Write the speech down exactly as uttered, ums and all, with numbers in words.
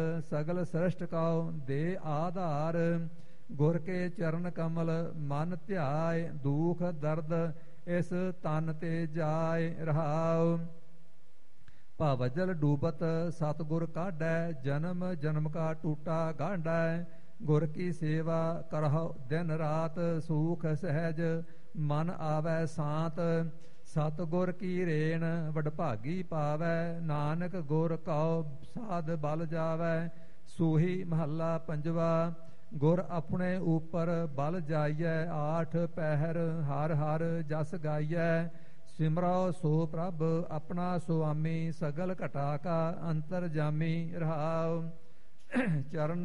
ਸਗਲ ਸ੍ਰਿਸ਼ਟ ਕਉ ਦੇ ਆਧਾਰ। ਗੁਰ ਕੇ ਚਰਨ ਕਮਲ ਮਨ ਧਿਆਏ, ਦੁਖ ਦਰਦ ਇਸ ਤਨ ਤੇ ਜਾਏ। ਰਹਾਉ ਭਵ ਜਲ ਡੂਬਤ ਸਤਿਗੁਰ ਕਾਢੈ, ਜਨਮ ਜਨਮ ਕਾ ਟੂਟਾ ਗਾਢੈ। ਗੁਰ ਕੀ ਸੇਵਾ ਕਰਹੁ ਦਿਨ ਰਾਤ, ਸੂਖ ਸਹਿਜ ਮਨ ਆਵੈ ਸਾਤ। ਸਤਿਗੁਰ ਕੀ ਰੇਣ ਵਡਭਾਗੀ ਪਾਵੈ, ਨਾਨਕ ਗੁਰ ਕਉ ਸਾਧ ਬਲ ਜਾਵੈ। ਸੂਹੀ ਮਹੱਲਾ ਪੰਜਵਾ। ਗੁਰ ਆਪਣੇ ਉਪਰ ਬਲ ਜਾਈਐ, ਆਠ ਪਹਿਰ ਹਰ ਹਰ ਜਸ ਗਾਈਐ। ਸਿਮਰੋ ਸੋ ਪ੍ਰਭ ਆਪਣਾ ਸੁਆਮੀ, ਸਗਲ ਘਟਾ ਕਾ ਅੰਤਰ ਜਾਮੀ। ਰਹਾਉ ਚਰਨ